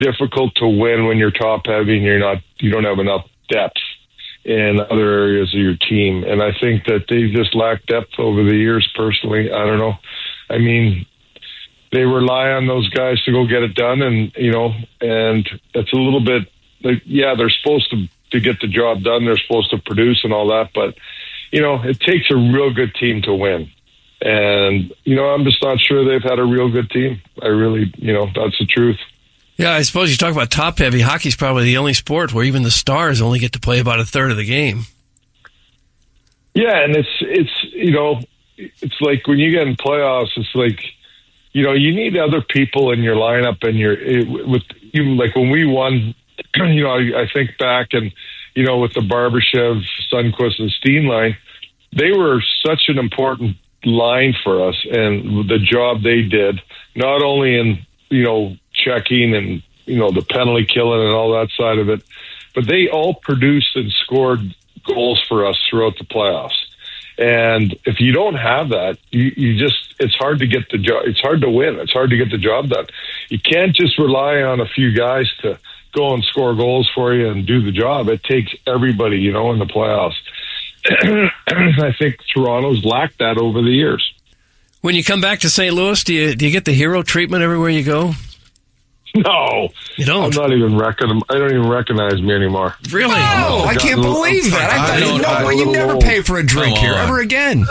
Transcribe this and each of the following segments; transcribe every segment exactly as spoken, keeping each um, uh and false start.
difficult to win when you're top heavy and you're not, you don't have enough depth in other areas of your team. And I think that they just lack depth over the years, personally. I don't know. I mean, they rely on those guys to go get it done. And, you know, and it's a little bit like, yeah, they're supposed to, to get the job done. They're supposed to produce and all that. But, you know, it takes a real good team to win. And, you know, I'm just not sure they've had a real good team. I really, you know, that's the truth. Yeah, I suppose you talk about top-heavy. Hockey's probably the only sport where even the stars only get to play about a third of the game. Yeah, and it's, it's you know, it's like when you get in playoffs, it's like, you know, you need other people in your lineup and your it, with even like when we won, you know, I, I think back and, you know, with the Barbashev, Sundqvist, and Steen line, they were such an important line for us, and the job they did, not only in, you know, checking and, you know, the penalty killing and all that side of it, but they all produced and scored goals for us throughout the playoffs. And if you don't have that, you, you just, it's hard to get the job. It's hard to win. It's hard to get the job done. You can't just rely on a few guys to go and score goals for you and do the job. It takes everybody, you know, in the playoffs. I think Toronto's lacked that over the years. When you come back to Saint Louis, do you do you get the hero treatment everywhere you go? No, you don't. I'm not even reckon. I don't even recognize me anymore. Really? Oh, I can't believe that. I, I didn't know. Well, you never pay for a drink here ever again.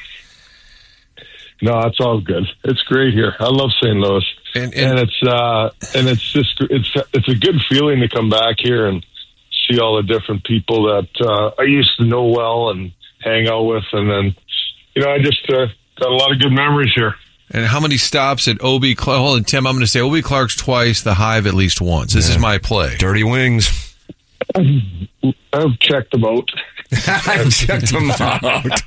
No, it's all good. It's great here. I love Saint Louis, and, and, and it's uh, and it's just it's it's a good feeling to come back here and see all the different people that uh, I used to know well and hang out with, and then you know I just uh, got a lot of good memories here. And how many stops at O B Clark? Hold on, Tim, I'm going to say O B Clark's twice, the Hive at least once. This yeah. is my play. Dirty Wings. I've checked them out. I've checked them out.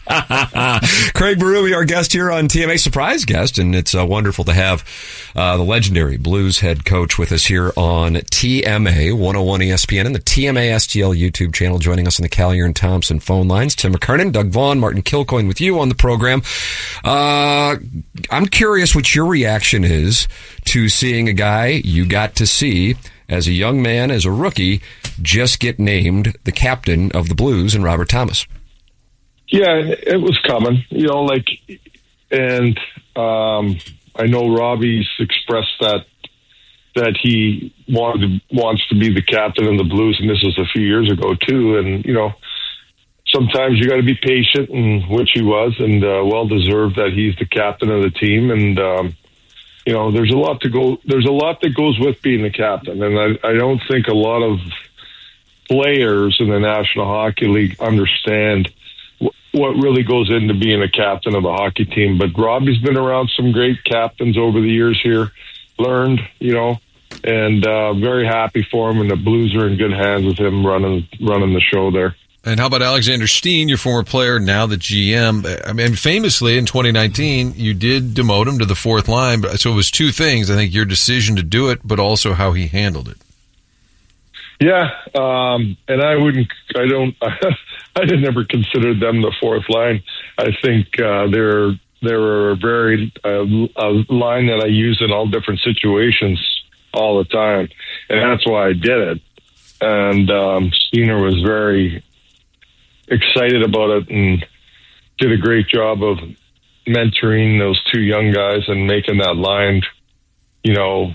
Craig Berube, our guest here on T M A, surprise guest, and it's uh, wonderful to have uh, the legendary Blues head coach with us here on T M A one oh one E S P N and the T M A S T L YouTube channel, joining us on the Callier and Thompson phone lines. Tim McKernan, Doug Vaughn, Martin Kilcoyne with you on the program. Uh, I'm curious what your reaction is to seeing a guy you got to see as a young man, as a rookie, just get named the captain of the Blues and Robert Thomas. Yeah, it was coming, you know, like, and um, I know Robbie's expressed that that he wanted to, wants to be the captain of the Blues, and this was a few years ago too. And you know, sometimes you got to be patient, and which he was, and uh, well deserved that he's the captain of the team. And um, you know, there's a lot to go. There's a lot that goes with being the captain, and I, I don't think a lot of players in the National Hockey League understand w- what really goes into being a captain of a hockey team. But Robbie's been around some great captains over the years here, learned, you know, and uh, very happy for him. And the Blues are in good hands with him running running the show there. And how about Alexander Steen, your former player, now the G M? I mean, famously in twenty nineteen, you did demote him to the fourth line. But so it was two things. I think your decision to do it, but also how he handled it. Yeah, um, and I wouldn't. I don't. I had never considered them the fourth line. I think uh, they're they're a very uh, a line that I use in all different situations all the time, and that's why I did it. And um, Steiner was very excited about it and did a great job of mentoring those two young guys and making that line, you know,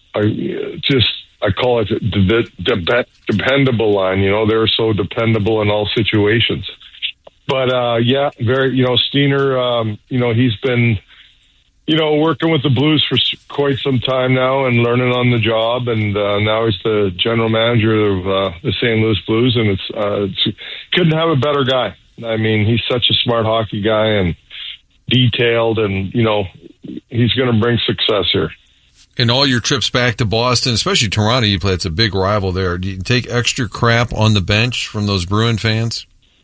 I just, I call it the, the, the dependable line. You know, they're so dependable in all situations. But, uh, yeah, very, you know, Steiner, um, you know, he's been, you know, working with the Blues for quite some time now and learning on the job. And uh, now he's the general manager of uh, the Saint Louis Blues. And it's, uh, it's couldn't have a better guy. I mean, he's such a smart hockey guy and detailed, and, you know, he's going to bring success here. In all your trips back to Boston, especially Toronto, you play, it's a big rival there. Do you take extra crap on the bench from those Bruin fans?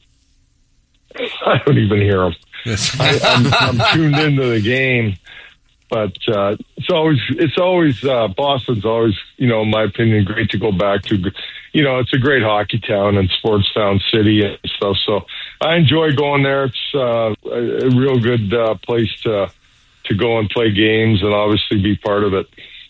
I don't even hear them. I, I'm, I'm tuned into the game, but uh, it's always it's always uh, Boston's always, you know, in my opinion, great to go back to. You know, it's a great hockey town and sports town city and stuff. So I enjoy going there. It's uh, a, a real good uh, place to to go and play games and obviously be part of it.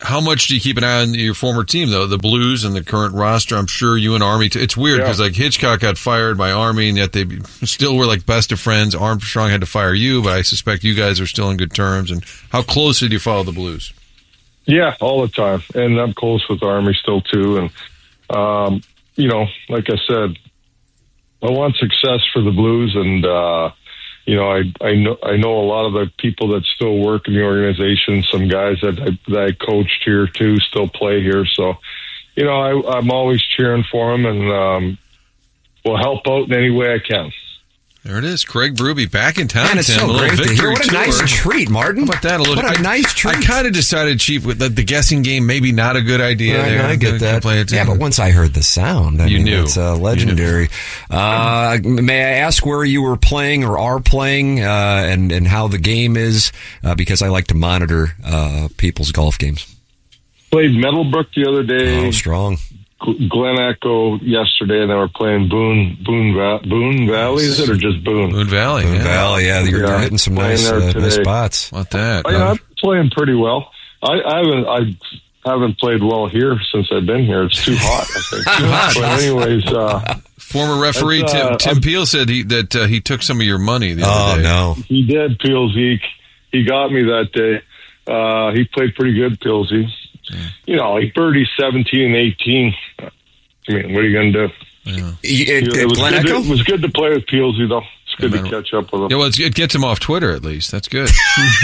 How much do you keep an eye on your former team, though? The Blues and the current roster, I'm sure you and Army, t- it's weird because yeah. like Hitchcock got fired by Army and yet they still were like best of friends. Armstrong had to fire you, but I suspect you guys are still in good terms. And how closely do you follow the Blues? Yeah, all the time. And I'm close with Army still too. And, um, you know, like I said, I want success for the Blues, and, uh, you know, I, I know I know a lot of the people that still work in the organization. Some guys that I, that I coached here too still play here. So, you know, I, I'm always cheering for them, and um, will help out in any way I can. There it is, Craig Berube back in town. Man, it's Tim. so a great to hear. What a tour. nice treat, Martin. How about that? A little, what a I, nice treat. I kind of decided, Chief, with the, the guessing game, maybe not a good idea. Yeah, there. I get that. Yeah, but once I heard the sound, I you mean, knew. It's uh, legendary. Uh, may I ask where you were playing or are playing, uh, and and how the game is? Uh, because I like to monitor uh, people's golf games. Played Meadowbrook the other day. Oh, strong. Glen Echo yesterday, and they were playing Boone Boone Va- Boone Valley. Is it or just Boone? Boone Valley. Boone yeah. Valley. Yeah, you're, yeah, you're hitting some nice, uh, nice spots. What that? I, you know, I'm playing pretty well. I, I haven't I haven't played well here since I've been here. It's too hot. I think. Too hot. But anyways, uh, former referee uh, Tim, Tim Peel said he, that uh, he took some of your money the other oh, day. no. He did, Peelsy. He got me that day. Uh, he played pretty good, Peelsy. Yeah. You know, he birdied seventeen and eighteen. I mean, what are you going to do? Yeah. It, it, it, was Glen good Echo? to, it was good to play with Peelsy, though. It's good yeah, to catch up with him. Yeah, well, it's, it gets him off Twitter, at least. That's good.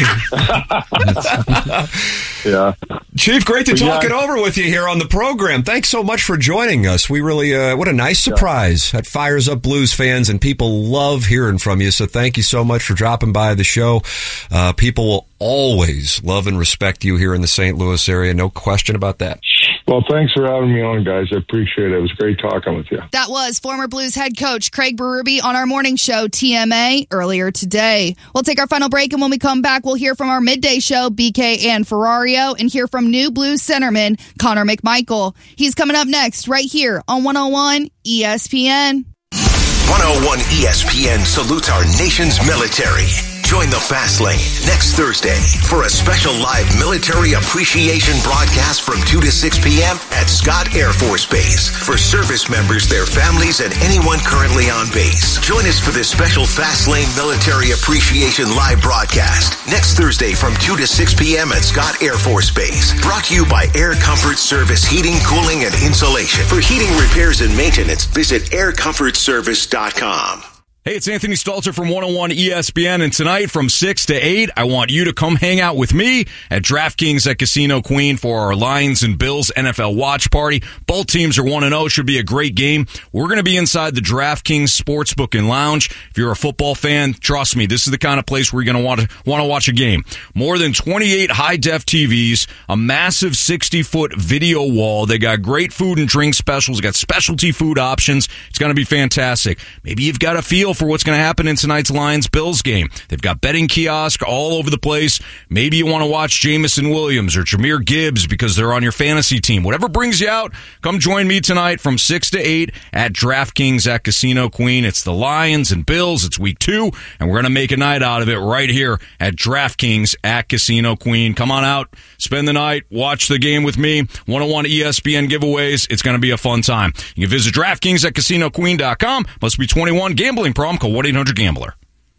Yeah. Chief, great to but talk yeah, it over with you here on the program. Thanks so much for joining us. We really, uh, what a nice surprise. Yeah. That fires up Blues fans, and people love hearing from you. So thank you so much for dropping by the show. Uh, people will always love and respect you here in the Saint Louis area. No question about that. Well, thanks for having me on, guys. I appreciate it. It was great talking with you. That was former Blues head coach Craig Berube on our morning show, T M A, earlier today. We'll take our final break, and when we come back, we'll hear from our midday show, B K and Ferrario, and hear from new Blues centerman Connor McMichael. He's coming up next right here on one oh one E S P N. one oh one E S P N salutes our nation's military. Join the Fast Lane next Thursday for a special live military appreciation broadcast from two to six p.m. at Scott Air Force Base for service members, their families, and anyone currently on base. Join us for this special Fast Lane military appreciation live broadcast next Thursday from two to six p.m. at Scott Air Force Base. Brought to you by Air Comfort Service Heating, Cooling, and Insulation. For heating repairs and maintenance, visit air comfort service dot com. Hey, it's Anthony Stalter from one oh one E S P N, and tonight from six to eight, I want you to come hang out with me at DraftKings at Casino Queen for our Lions and Bills N F L watch party. Both teams are one and oh. Should be a great game. We're going to be inside the DraftKings Sportsbook and Lounge. If you're a football fan, trust me, this is the kind of place where you're going to want to want to watch a game. More than twenty-eight high-def T Vs, a massive sixty-foot video wall. They got great food and drink specials. They got specialty food options. It's going to be fantastic. Maybe you've got a feel for what's going to happen in tonight's Lions-Bills game. They've got betting kiosks all over the place. Maybe you want to watch Jamison Williams or Jahmyr Gibbs because they're on your fantasy team. Whatever brings you out, come join me tonight from six to eight at DraftKings at Casino Queen. It's the Lions and Bills. It's week two, and we're going to make a night out of it right here at DraftKings at Casino Queen. Come on out, spend the night, watch the game with me. one oh one E S P N giveaways. It's going to be a fun time. You can visit DraftKings at Casino Queen dot com. Must be twenty-one. Gambling problem. Call one eight hundred gambler.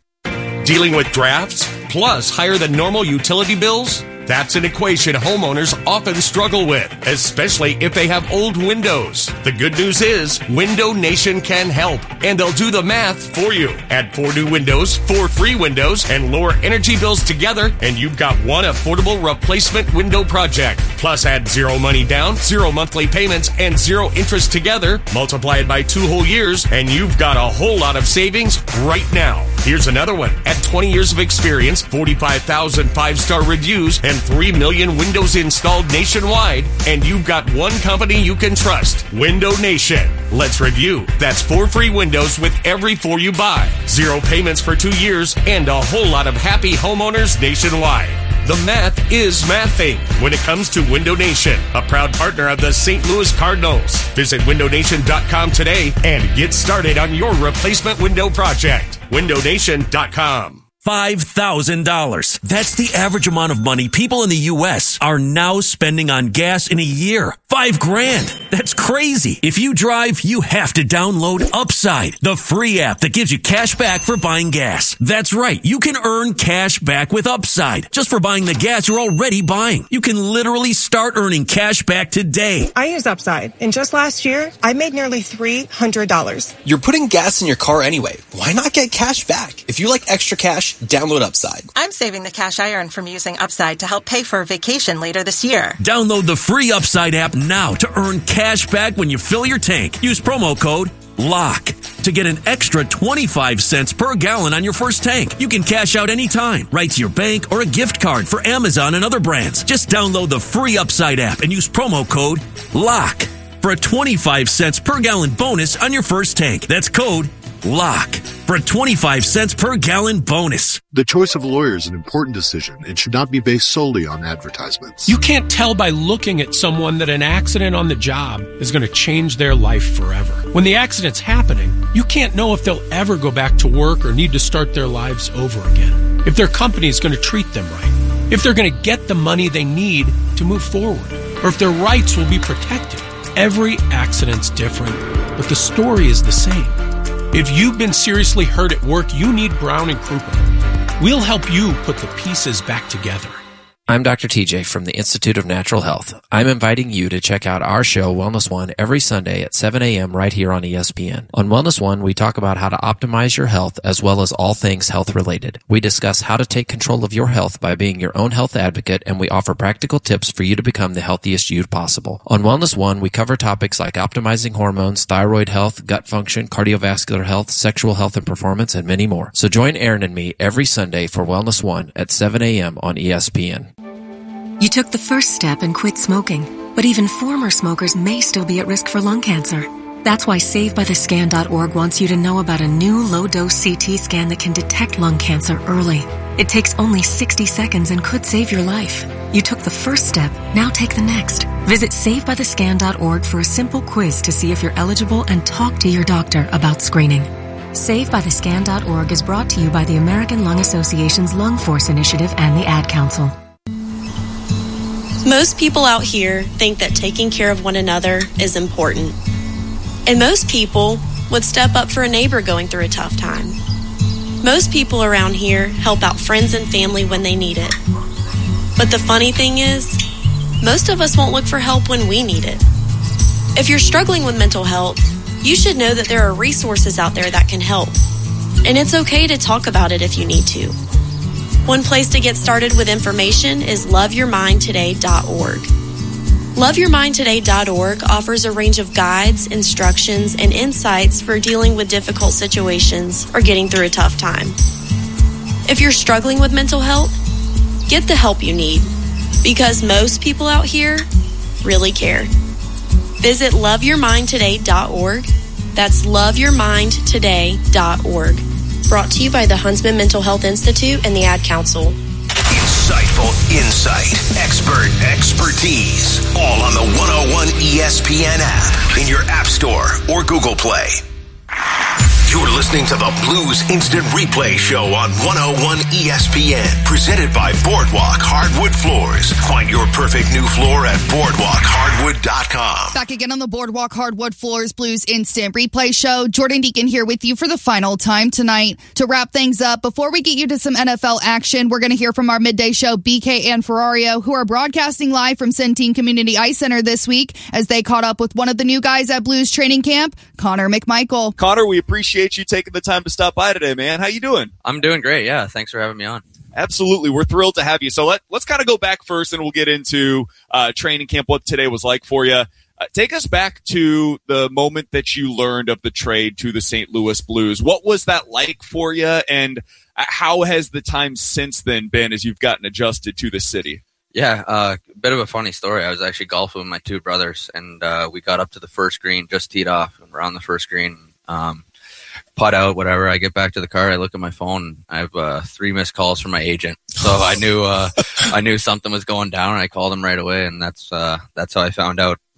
Dealing with drafts plus higher than normal utility bills? That's an equation homeowners often struggle with, especially if they have old windows. The good news is Window Nation can help, and they'll do the math for you. Add four new windows, four free windows, and lower energy bills together, and you've got one affordable replacement window project. Plus add zero money down, zero monthly payments, and zero interest together. Multiply it by two whole years, and you've got a whole lot of savings right now. Here's another one. At twenty years of experience, forty-five thousand five-star reviews, and three million windows installed nationwide, and you've got one company you can trust, Window Nation. Let's review. That's four free windows with every four you buy, zero payments for two years, and a whole lot of happy homeowners nationwide. The math is mathing when it comes to Window Nation, a proud partner of the Saint Louis Cardinals. Visit window nation dot com today and get started on your replacement window project. window nation dot com. five thousand dollars. That's the average amount of money people in the U S are now spending on gas in a year. Five grand. That's crazy. If you drive, you have to download Upside, the free app that gives you cash back for buying gas. That's right. You can earn cash back with Upside just for buying the gas you're already buying. You can literally start earning cash back today. I use Upside, and just last year, I made nearly three hundred dollars. You're putting gas in your car anyway. Why not get cash back? If you like extra cash, download Upside. I'm saving the cash I earn from using Upside to help pay for a vacation later this year. Download the free Upside app now to earn cash back when you fill your tank. Use promo code LOCK to get an extra twenty-five cents per gallon on your first tank. You can cash out anytime, right to your bank or a gift card for Amazon and other brands. Just download the free Upside app and use promo code LOCK for a twenty-five cents per gallon bonus on your first tank. That's code LOCK for a twenty-five cents per gallon bonus. The choice of a lawyer is an important decision and should not be based solely on advertisements. You can't tell by looking at someone that an accident on the job is going to change their life forever. When the accident's happening, you can't know if they'll ever go back to work or need to start their lives over again. If their company is going to treat them right. If they're going to get the money they need to move forward. Or if their rights will be protected. Every accident's different, but the story is the same. If you've been seriously hurt at work, you need Brown and Crouppen. We'll help you put the pieces back together. I'm Doctor T J from the Institute of Natural Health. I'm inviting you to check out our show, Wellness One, every Sunday at seven a.m. right here on E S P N. On Wellness One, we talk about how to optimize your health as well as all things health related. We discuss how to take control of your health by being your own health advocate, and we offer practical tips for you to become the healthiest you possible. On Wellness One, we cover topics like optimizing hormones, thyroid health, gut function, cardiovascular health, sexual health and performance, and many more. So join Aaron and me every Sunday for Wellness One at seven a.m. on E S P N. You took the first step and quit smoking, but even former smokers may still be at risk for lung cancer. That's why Save By The Scan dot org wants you to know about a new low-dose C T scan that can detect lung cancer early. It takes only sixty seconds and could save your life. You took the first step, now take the next. Visit Save By The Scan dot org for a simple quiz to see if you're eligible and talk to your doctor about screening. Save By The Scan dot org is brought to you by the American Lung Association's Lung Force Initiative and the Ad Council. Most people out here think that taking care of one another is important. And most people would step up for a neighbor going through a tough time. Most people around here help out friends and family when they need it. But the funny thing is, most of us won't look for help when we need it. If you're struggling with mental health, you should know that there are resources out there that can help. And it's okay to talk about it if you need to. One place to get started with information is love your mind today dot org. love your mind today dot org offers a range of guides, instructions, and insights for dealing with difficult situations or getting through a tough time. If you're struggling with mental health, get the help you need, because most people out here really care. Visit love your mind today dot org. That's love your mind today dot org. Brought to you by the Huntsman Mental Health Institute and the Ad Council. Insightful insight, expert expertise, all on the one oh one E S P N app, in your App Store or Google Play. You're listening to the Blues Instant Replay Show on one oh one E S P N, presented by Boardwalk Hardwood Floors. Find your perfect new floor at boardwalk hardwood dot com. Back again on the Boardwalk Hardwood Floors Blues Instant Replay Show. Jordan Deacon here with you for the final time tonight. To wrap things up, before we get you to some N F L action, we're going to hear from our midday show, B K and Ferrario, who are broadcasting live from Centene Community Ice Center this week as they caught up with one of the new guys at Blues training camp, Connor McMichael. Connor, we appreciate you taking the time to stop by today, man. How you doing? I'm doing great. Yeah, thanks for having me on. Absolutely. We're thrilled to have you. So let, let's kind of go back first, and we'll get into uh, training camp, what today was like for you. Uh, take us back to the moment that you learned of the trade to the Saint Louis Blues. What was that like for you, and how has the time since then been as you've gotten adjusted to the city? Yeah, a uh, bit of a funny story. I was actually golfing with my two brothers, and uh, we got up to the first green, just teed off, and we're on the first green. Um, putt out, whatever. I get back to the car. I look at my phone. I have uh, three missed calls from my agent, so I knew uh, I knew something was going down. And I called him right away, and that's uh, that's how I found out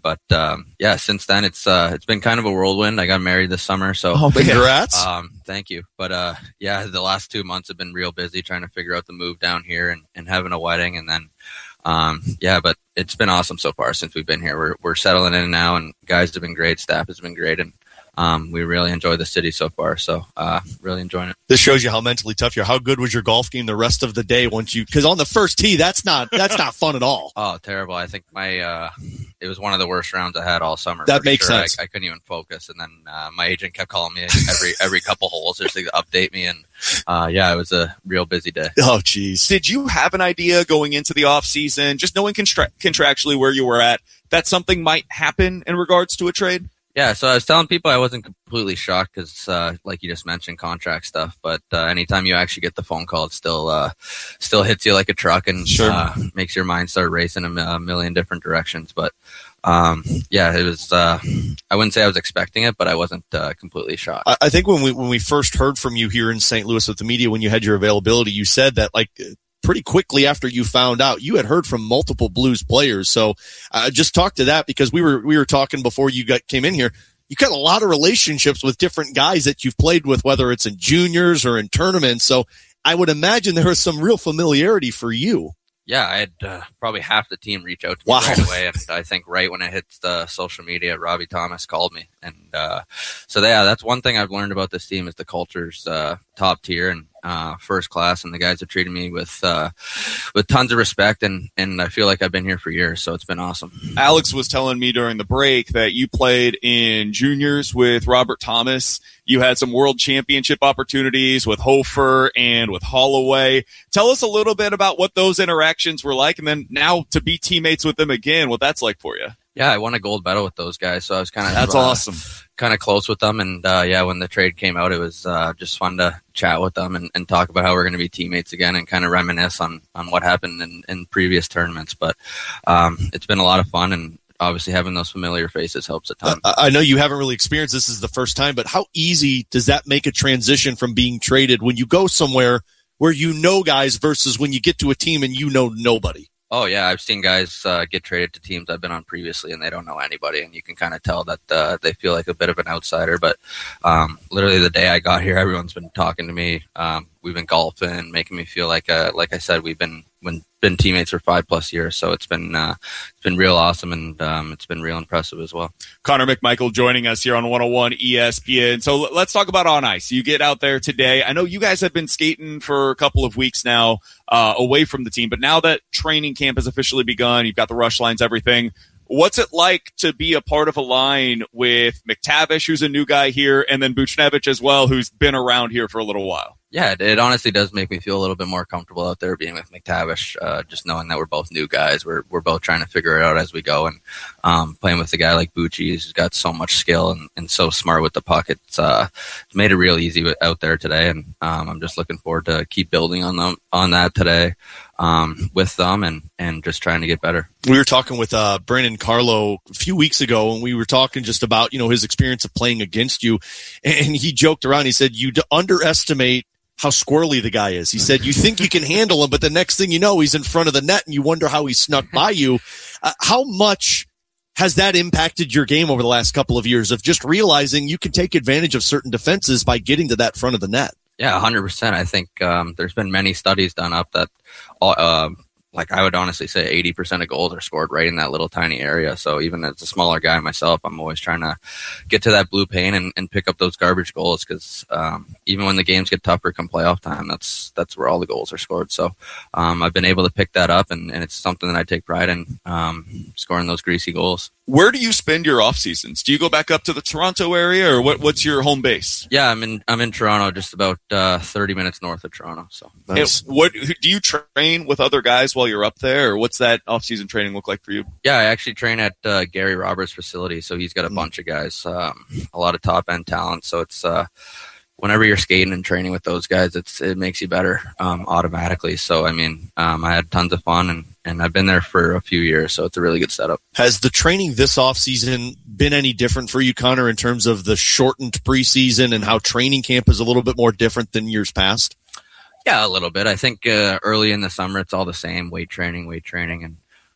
But um, yeah, since then it's uh, it's been kind of a whirlwind. I got married this summer, so oh, congrats! Um, thank you. But uh, yeah, the last two months have been real busy trying to figure out the move down here and, and having a wedding, and then um, yeah, but it's been awesome so far since we've been here. We're we're settling in now, and guys have been great, staff has been great, and Um, we really enjoy the city so far, so uh, really enjoying it. This shows you how mentally tough you are. How good was your golf game the rest of the day once you? Because on the first tee, that's not that's not fun at all. Oh, terrible! I think my uh, it was one of the worst rounds I had all summer. That makes sure. sense. I, I couldn't even focus, and then uh, my agent kept calling me every every couple holes just to update me, and uh, yeah, it was a real busy day. Oh, geez. Did you have an idea going into the off season, just knowing contra- contractually where you were at, that something might happen in regards to a trade? Yeah, so I was telling people I wasn't completely shocked because, uh, like you just mentioned, contract stuff. But uh, anytime you actually get the phone call, it still uh, still hits you like a truck and sure. uh, makes your mind start racing in a million different directions. But um, yeah, it was. Uh, I wouldn't say I was expecting it, but I wasn't uh, completely shocked. I, I think when we when we first heard from you here in Saint Louis with the media, when you had your availability, you said that like. Pretty quickly after you found out, you had heard from multiple Blues players. So uh, just talk to that because we were we were talking before you got came in here. You got a lot of relationships with different guys that you've played with, whether it's in juniors or in tournaments. So I would imagine there was some real familiarity for you. Yeah, I had uh, probably half the team reach out to me wow. right away, and I think right when it hits the social media, Robbie Thomas called me, and uh, so yeah, that's one thing I've learned about this team is the culture's uh, top tier and uh, first class, and the guys have treated me with uh, with tons of respect, and and I feel like I've been here for years, so it's been awesome. Alex was telling me during the break that you played in juniors with Robert Thomas. You had some world championship opportunities with Hofer and with Holloway. Tell us a little bit about what those interactions were like, and then now to be teammates with them again, what that's like for you. Yeah, I won a gold medal with those guys, so I was kind of that's uh, awesome. Kind of close with them, and uh, yeah, when the trade came out, it was uh, just fun to chat with them and, and talk about how we're going to be teammates again, and kind of reminisce on on what happened in, in previous tournaments. But um, it's been a lot of fun, and obviously having those familiar faces helps a ton. Uh, I know you haven't really experienced this, this is the first time, but how easy does that make a transition from being traded when you go somewhere where you know guys versus when you get to a team and you know nobody? Oh, yeah. I've seen guys uh, get traded to teams I've been on previously, and they don't know anybody, and you can kind of tell that uh, they feel like a bit of an outsider. But um, literally the day I got here, everyone's been talking to me. Um, we've been golfing, making me feel like, uh, like I said, we've been been, been teammates for five plus years. So it's been uh, it's been real awesome, and um, it's been real impressive as well. Connor McMichael joining us here on one oh one E S P N. So let's talk about on ice. You get out there today. I know you guys have been skating for a couple of weeks now uh, away from the team, but now that training camp has officially begun, you've got the rush lines, everything. What's it like to be a part of a line with McTavish, who's a new guy here, and then Buchnevich as well, who's been around here for a little while? Yeah, it, it honestly does make me feel a little bit more comfortable out there being with McTavish, uh, just knowing that we're both new guys. We're we're both trying to figure it out as we go, and um, playing with a guy like Bucci who's got so much skill and, and so smart with the puck. It's uh, made it real easy out there today, and um, I'm just looking forward to keep building on them on that today. Um, with them and, and just trying to get better. We were talking with uh, Brandon Carlo a few weeks ago, and we were talking just about, you know, his experience of playing against you. And he joked around. He said, you underestimate how squirrely the guy is. He said, you think you can handle him, but the next thing you know, he's in front of the net and you wonder how he snuck by you. Uh, how much has that impacted your game over the last couple of years of just realizing you can take advantage of certain defenses by getting to that front of the net? Yeah, one hundred percent. I think um, there's been many studies done up that, uh, like I would honestly say eighty percent of goals are scored right in that little tiny area. So even as a smaller guy myself, I'm always trying to get to that blue paint and, and pick up those garbage goals because um, even when the games get tougher come playoff time, that's that's where all the goals are scored. So um, I've been able to pick that up, and, and it's something that I take pride in, um, scoring those greasy goals. Where do you spend your off seasons? Do you go back up to the Toronto area, or what? What's your home base? Yeah, I'm in. I'm in Toronto, just about uh, thirty minutes north of Toronto. So, nice. What do you train with other guys while you're up there, or what's that off season training look like for you? Yeah, I actually train at uh, Gary Roberts' facility, so he's got a mm. bunch of guys, um, a lot of top end talent. So it's uh, whenever you're skating and training with those guys, it's it makes you better um, automatically. So I mean, um, I had tons of fun and. And I've been there for a few years, so it's a really good setup. Has the training this offseason been any different for you, Connor, in terms of the shortened preseason and how training camp is a little bit more different than years past? Yeah, a little bit. I think uh, early in the summer, it's all the same, weight training, weight training. And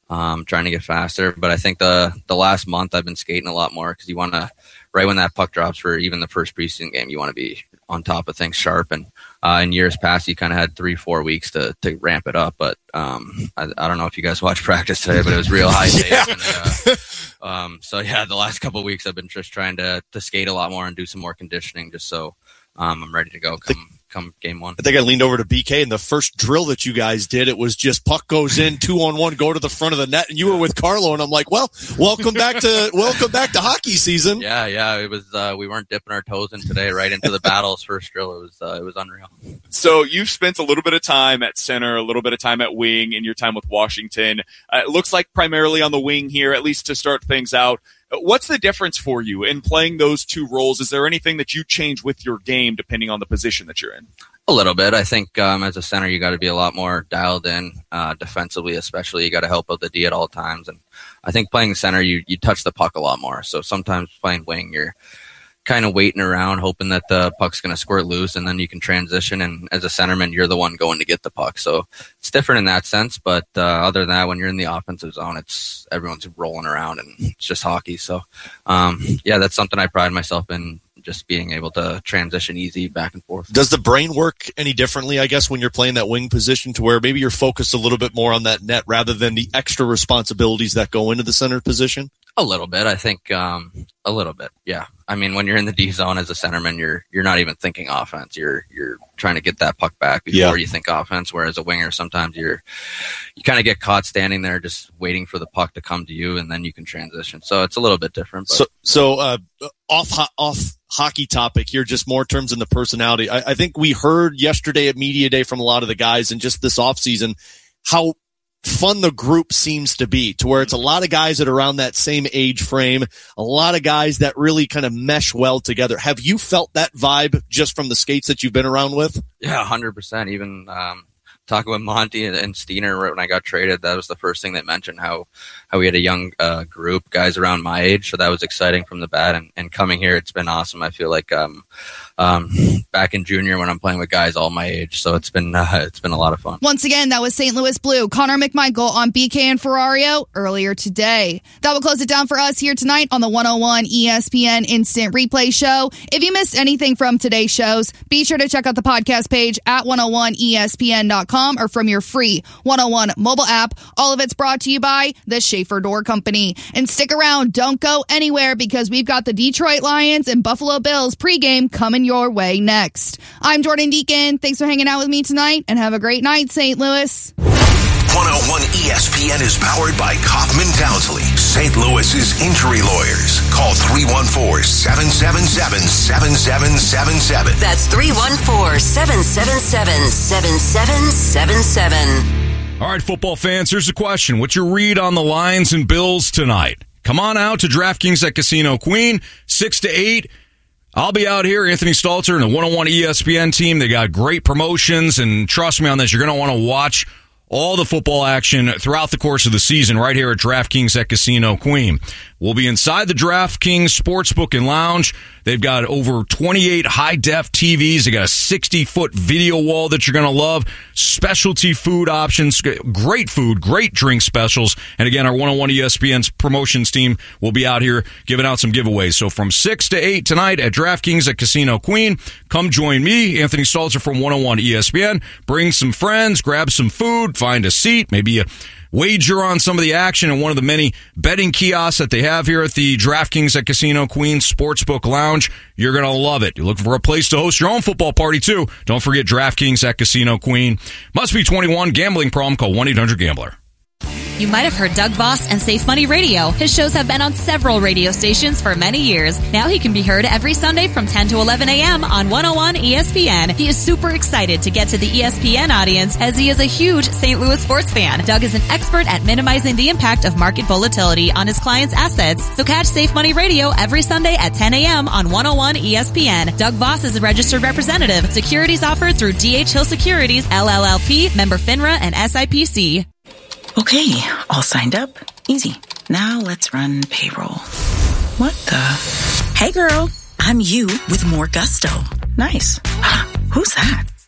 um, trying to get faster. But I think the the last month I've been skating a lot more because you want to, right when that puck drops for even the first preseason game, you want to be on top of things sharp. And uh, in years past, you kind of had three, four weeks to, to ramp it up. But um, I, I don't know if you guys watched practice today, but it was real high pace. Yeah. And, uh, um, so yeah, the last couple of weeks I've been just trying to to skate a lot more and do some more conditioning just so um, I'm ready to go come come game one. I think I leaned over to B K, and the first drill that you guys did, it was just puck goes in, two on one, go to the front of the net, and you were with Carlo, and I'm like, well, welcome back to welcome back to hockey season. Yeah, yeah, it was. Uh, we weren't dipping our toes in today, right into the battle's first drill. It was uh, it was unreal. So you've spent a little bit of time at center, a little bit of time at wing in your time with Washington. Uh, it looks like primarily on the wing here, at least to start things out. What's the difference for you in playing those two roles? Is there anything that you change with your game depending on the position that you're in? A little bit. I think um, as a center, you got to be a lot more dialed in uh, defensively, especially. You got to help out the D at all times. And I think playing center, you you touch the puck a lot more. So sometimes playing wing, you're kind of waiting around, hoping that the puck's going to squirt loose, and then you can transition. And as a centerman, you're the one going to get the puck. So it's different in that sense. But uh, other than that, when you're in the offensive zone, it's everyone's rolling around, and it's just hockey. So um, yeah, that's something I pride myself in. Just being able to transition easy back and forth. Does the brain work any differently, I guess, when you're playing that wing position to where maybe you're focused a little bit more on that net rather than the extra responsibilities that go into the center position? A little bit, I think. Um, a little bit, yeah. I mean, when you're in the D zone as a centerman, you're you're not even thinking offense. You're you're trying to get that puck back before Yeah. you think offense. Whereas a winger, sometimes you're you kind of get caught standing there just waiting for the puck to come to you, and then you can transition. So it's a little bit different. But. So, so uh, off ho- off hockey topic here, just more terms in the personality. I, I think we heard yesterday at Media Day from a lot of the guys and just this offseason how fun the group seems to be, to where it's a lot of guys that are around that same age frame, a lot of guys that really kind of mesh well together. Have you felt that vibe just from the skates that you've been around with? Yeah, one hundred percent. Even um, talking with Monty and, and Steiner right when I got traded, that was the first thing they mentioned, how how we had a young uh, group, guys around my age. So that was exciting from the bat. And, and coming here, it's been awesome. I feel like um, um, back in junior when I'm playing with guys all my age. So it's been uh, it's been a lot of fun. Once again, that was Saint Louis Blue, Connor McMichael on B K and Ferrario earlier today. That will close it down for us here tonight on the one oh one E S P N Instant Replay Show. If you missed anything from today's shows, be sure to check out the podcast page at one oh one E S P N dot com or from your free one oh one mobile app. All of it's brought to you by the Schaefer Door Company. And stick around, don't go anywhere, because we've got the Detroit Lions and Buffalo Bills pregame coming your way next. I'm Jordan Deacon. Thanks for hanging out with me tonight, and have a great night, Saint Louis. one oh one E S P N is powered by Kaufman Townsley, Saint Louis's injury lawyers. Call three one four, seven seven seven, seven seven seven seven. That's three one four, seven seven seven, seven seven seven seven. All right, football fans, here's a question. What's your read on the Lions and Bills tonight? Come on out to DraftKings at Casino Queen, six to eight. I'll be out here, Anthony Stalter and the one oh one E S P N team. They got great promotions, and trust me on this, you're going to want to watch all the football action throughout the course of the season right here at DraftKings at Casino Queen. We'll be inside the DraftKings Sportsbook and Lounge. They've got over twenty-eight high-def T Vs. They got a sixty-foot video wall that you're going to love. Specialty food options, great food, great drink specials. And again, our one oh one E S P N's promotions team will be out here giving out some giveaways. So from six to eight tonight at DraftKings at Casino Queen, come join me, Anthony Stalter from one oh one E S P N. Bring some friends, grab some food, find a seat, maybe a wager on some of the action in one of the many betting kiosks that they have here at the DraftKings at Casino Queen Sportsbook Lounge. You're going to love it. You're looking for a place to host your own football party, too. Don't forget DraftKings at Casino Queen. Must be twenty-one. Gambling problem. Call one eight hundred gambler. You might have heard Doug Voss and Safe Money Radio. His shows have been on several radio stations for many years. Now he can be heard every Sunday from ten to eleven a.m. on one oh one E S P N. He is super excited to get to the E S P N audience, as he is a huge Saint Louis sports fan. Doug is an expert at minimizing the impact of market volatility on his clients' assets. So catch Safe Money Radio every Sunday at ten a.m. on one oh one E S P N. Doug Voss is a registered representative. Securities offered through D H Hill Securities, L L L P, member FINRA and S I P C. Okay, all signed up. Easy. Now let's run payroll. What the? Hey girl, I'm you with more gusto. Nice. Who's that?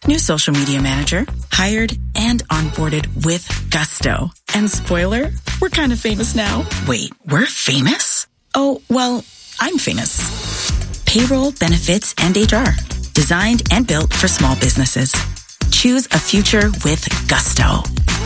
New social media manager, hired and onboarded with gusto. And spoiler, we're kind of famous now. Wait, we're famous? Oh, well, I'm famous. Payroll, benefits, and H R. Designed and built for small businesses. Choose a future with gusto.